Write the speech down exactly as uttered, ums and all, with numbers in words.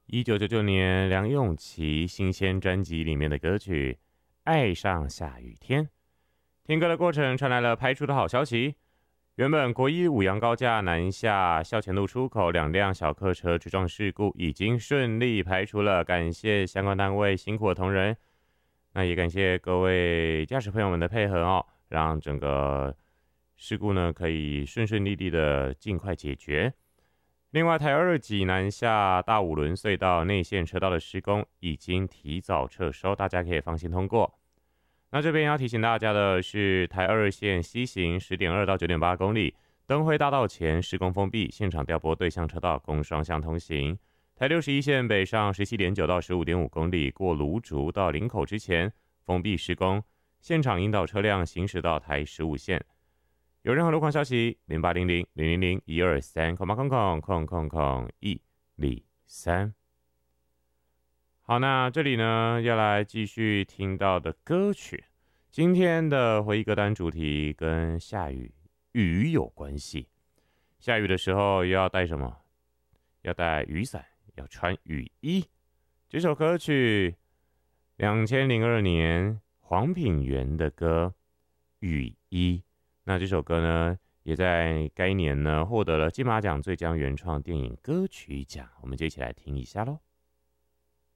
一九九九年梁咏琪新鲜专辑里面的歌曲《爱上下雨天》。听歌的过程传来了排除的好消息，原本国一五杨高架南下校前路出口两辆小客车追撞事故已经顺利排除了，感谢相关单位辛苦的同仁，那也感谢各位驾驶朋友们的配合哦，让整个事故呢可以顺顺利利的尽快解决。另外，台二级南下大五轮隧道内线车道的施工已经提早撤收，大家可以放心通过。那这边要提醒大家的是，台二线西行 十点二 到 九点八 公里，灯辉大道前施工封闭，现场调拨对向车道供双向通行。台六十一线北上 十七点九 到 十五点五 公里，过芦竹到林口之前封闭施工，现场引导车辆行驶到台十五线。有任何路况消息，零八零零零零零一二三空八空空空空空一零三。好，那这里呢要来继续听到的歌曲，今天的回忆歌单主题跟下雨雨有关系。下雨的时候又要带什么？要带雨伞，要穿雨衣。这首歌曲，二零零二年黄品源的歌《雨衣》。那这首歌呢，也在该年呢获得了金马奖最佳原创电影歌曲奖，我们就一起来听一下咯。